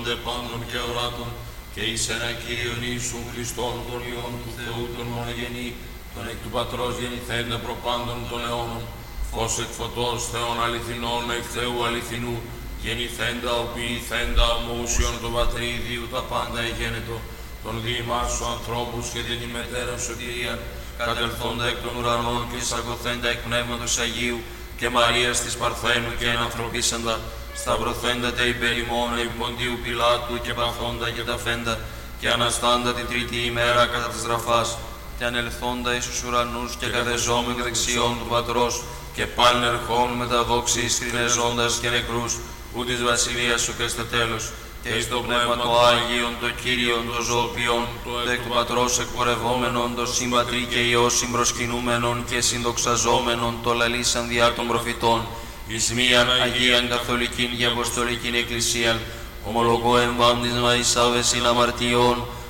πάντων και οράτων, και εις ένα Κύριον Ιησούν Χριστόν, τον Υιόν του Θεού, τον μονογενή, τον εκ του Πατρός γεννηθέντα προπάντων των αιώνων, φως εκ φωτός Θεών αληθινών, εκ Θεού αληθινού, γεννηθέντα, οποιηθέντα, ομοούσιον το Πατρίδιου, τα πάντα εγένετο, τον διημάς σου ανθρώπους και την ημετέρα σωτηρία, κατελθόντα εκ των ουρανών και εισαγωθέντα εκ Πνεύματος Αγίου, και Μαρίας της Παρθένου και ενανθρωπίσαντα, σταυρωθέντα τε υπέρ ημών επί Ποντίου Πιλάτου και παθόντα και ταφέντα, και αναστάντα την τρίτη ημέρα κατά της Ραφάς, και ανελθόντα εις τους ουρανούς και καθεζόμεν δεξιών του Πατρός, και πάλιν ερχόμεν με τα δόξη εις κρινεζόντας και νεκρούς, ου της βασιλείας σου και στο τέλος, και εις το Πνεύμα το Άγιον, το Κύριον, το ζωοποιόν, το εκ του Πατρός εκπορευόμενον, το Συμπατρί και Υιό συμπροσκυνούμενον και συνδοξαζόμενον, το λαλήσαν διά των προφητών, εις μίαν Αγίαν Καθολικήν και Αποστολικήν Εκκλησίαν, ομολογώ εμβάπτισμα εις άβεσιν αμαρτιών,